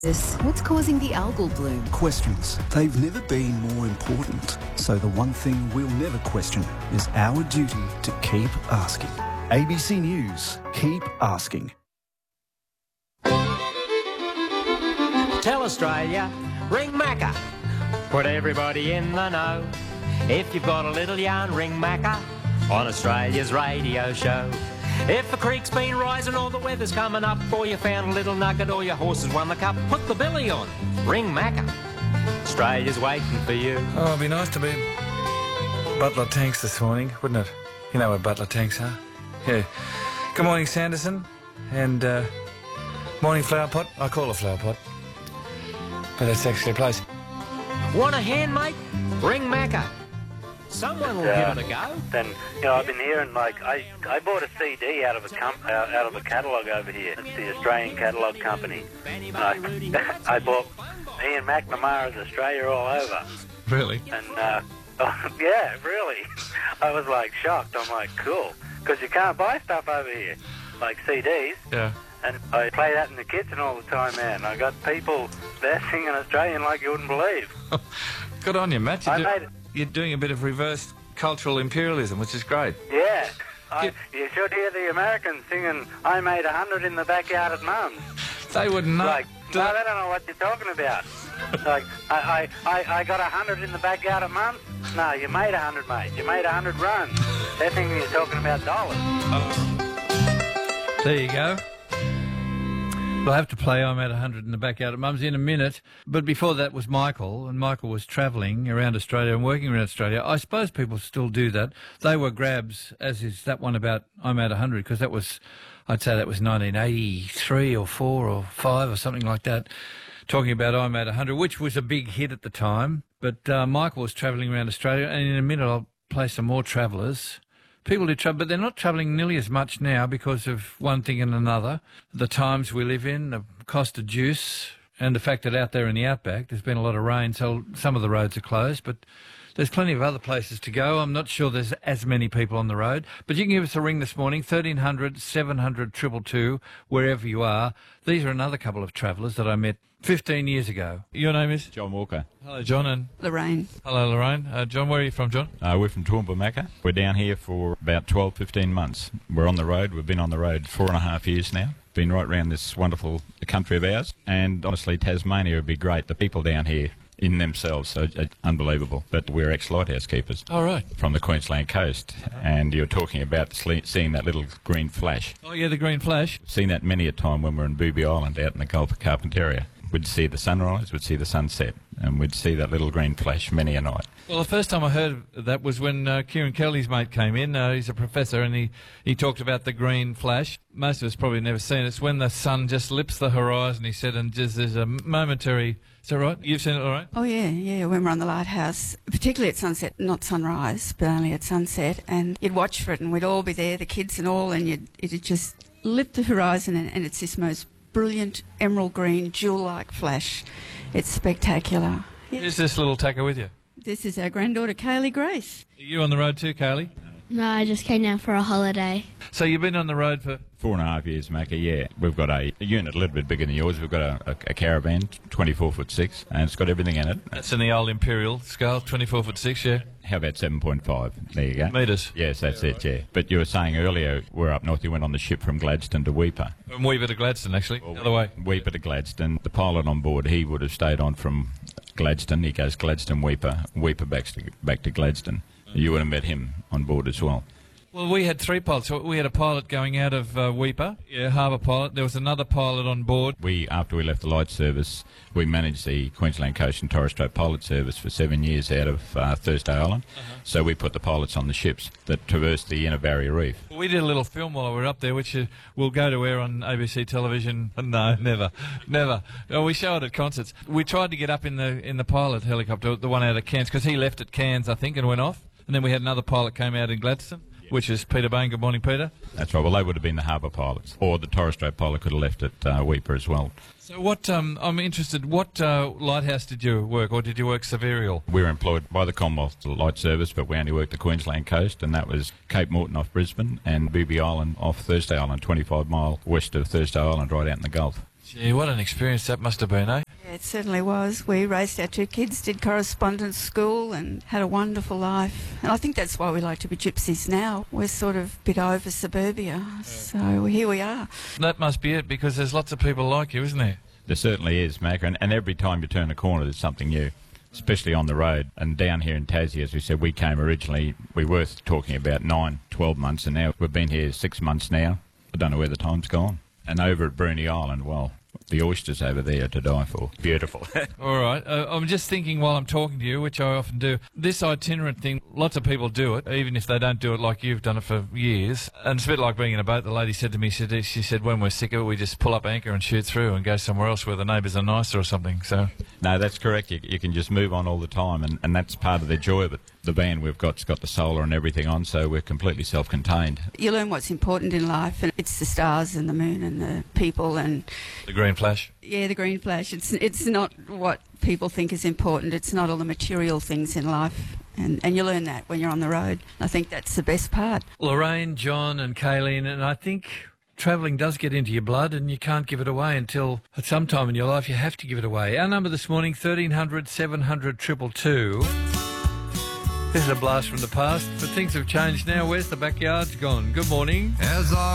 What's causing the algal bloom? Questions. They've never been more important. So the one thing we'll never question is our duty to keep asking. ABC News. Keep asking. Tell Australia, ring Macca. Put everybody in the know. If you've got a little yarn, ring Macca on Australia's radio show. If the creek's been rising or the weather's coming up, or you found a little nugget or your horse has won the cup, put the billy on. Ring Macca. Australia's waiting for you. Oh, it'd be nice to be Butler Tanks this morning, wouldn't it? You know what Butler Tanks are? Yeah. Good morning, Sanderson. And morning, Flower Pot. I call it Flower Pot, but that's actually a place. Want a hand, mate? Ring Macca. Someone will give it a go. Then, you know, I've been hearing, like, I bought a CD out of a catalogue over here. It's the Australian Catalogue Company. I bought Ian McNamara's Australia all over. Really? And, yeah, really. I was, like, shocked. I'm like, cool. Because you can't buy stuff over here, like CDs. Yeah. And I play that in the kitchen all the time, man. I got people there singing Australian like you wouldn't believe. Good on you, Matt. made it. You're doing a bit of reverse cultural imperialism, which is great. Yeah. You should hear the Americans singing, I made 100 in the backyard at Mum's. They wouldn't know. Like, no, they don't know what you're talking about. Like, I got 100 in the backyard at Mum's? No, you made 100, mate. You made 100 runs. They're thinking you're talking about dollars. There you go. We'll have to play I'm at 100 in the backyard at Mum's in a minute. But before that was Michael, and Michael was travelling around Australia and working around Australia. I suppose people still do that. They were grabs, as is that one about I'm at 100, because that was, I'd say that was 1983 or 4 or 5 or something like that, talking about I'm at 100, which was a big hit at the time. But Michael was travelling around Australia, and in a minute I'll play some more travellers. People do travel, but they're not travelling nearly as much now because of one thing and another. The times we live in, the cost of juice, and the fact that out there in the outback there's been a lot of rain, so some of the roads are closed, but there's plenty of other places to go. I'm not sure there's as many people on the road, but you can give us a ring this morning, 1300 700 222, wherever you are. These are another couple of travellers that I met 15 years ago. Your name is? John Walker. Hello, John. And Lorraine. Hello, Lorraine. John, where are you from, John? We're from Toowoomba Macca. We're down here for about 12, 15 months. We're on the road. We've been on the road 4.5 years now. Been right around this wonderful country of ours. And honestly, Tasmania would be great. The people down here in themselves are unbelievable. But we're ex-lighthouse keepers. Oh, right. From the Queensland coast. And you're talking about seeing that little green flash. Oh, yeah, the green flash. Seen that many a time when we're in Booby Island out in the Gulf of Carpentaria. We'd see the sunrise, we'd see the sunset, and we'd see that little green flash many a night. Well, the first time I heard of that was when Kieran Kelly's mate came in. He's a professor, and he talked about the green flash. Most of us probably never seen it. It's when the sun just lips the horizon, he said, and just there's a momentary... Is that right? You've seen it, all right? Oh, yeah, when we're on the lighthouse, particularly at sunset, not sunrise, but only at sunset, and you'd watch for it, and we'd all be there, the kids and all, and it'd just lip the horizon, and it's this most brilliant emerald green jewel-like flash. It's spectacular. Yeah. Who's this little tacker with you? This is our granddaughter, Kaylee Grace. Are you on the road too, Kaylee? No, I just came down for a holiday. So you've been on the road for... 4.5 years, Macca, yeah. We've got a unit a little bit bigger than yours. We've got a caravan, 24'6", and it's got everything in it. That's in the old imperial scale, 24'6", yeah. How about 7.5? There you go. Metres. Yes, that's it, yeah. But you were saying earlier, we're up north, you went on the ship from Gladstone to Weipa. From Weipa to Gladstone, actually, the other way. Weipa to Gladstone. The pilot on board, he would have stayed on from Gladstone. He goes Gladstone, Weipa, Weipa back to Gladstone. You would have met him on board as well. Well, we had 3 pilots. We had a pilot going out of Weipa, harbour pilot. There was another pilot on board. After we left the light service, we managed the Queensland Coast and Torres Strait Pilot Service for 7 years out of Thursday Island. So we put the pilots on the ships that traversed the Inner Barrier Reef. We did a little film while we were up there, which will go to air on ABC television. No, never. Oh, we show it at concerts. We tried to get up in the pilot helicopter, the one out of Cairns, because he left at Cairns, I think, and went off. And then we had another pilot came out in Gladstone, which is Peter Bain. Good morning, Peter. That's right. Well, they would have been the harbour pilots. Or the Torres Strait pilot could have left at Weipa as well. So what, I'm interested, what lighthouse did you work, or did you work Severial? We were employed by the Commonwealth Light Service, but we only worked the Queensland coast, and that was Cape Morton off Brisbane and Booby Island off Thursday Island, 25 mile west of Thursday Island, right out in the Gulf. Gee, what an experience that must have been, eh? Yeah, it certainly was. We raised our 2 kids, did correspondence school and had a wonderful life. And I think that's why we like to be gypsies now. We're sort of a bit over suburbia, so here we are. That must be it, because there's lots of people like you, isn't there? There certainly is, Macca, and every time you turn a corner there's something new, especially on the road. And down here in Tassie, as we said, we came originally, we were talking about 9-12 months, and now we've been here 6 months now. I don't know where the time's gone. And over at Bruny Island, well, the oysters over there are to die for. Beautiful. All right. I'm just thinking while I'm talking to you, which I often do, this itinerant thing, lots of people do it, even if they don't do it like you've done it for years. And it's a bit like being in a boat. The lady said to me, she said, when we're sick of it, we just pull up anchor and shoot through and go somewhere else where the neighbours are nicer or something. So no, that's correct. You can just move on all the time, and that's part of the joy of it. The van we've got's got the solar and everything on, so we're completely self-contained. You learn what's important in life, and it's the stars and the moon and the people and... the green flash. Yeah, the green flash. It's not what people think is important. It's not all the material things in life. And you learn that when you're on the road. I think that's the best part. Lorraine, John and Kayleen, and I think travelling does get into your blood and you can't give it away until at some time in your life you have to give it away. Our number this morning, 1300 700 222. This is a blast from the past, but things have changed now. Where's the backyard's gone? Good morning.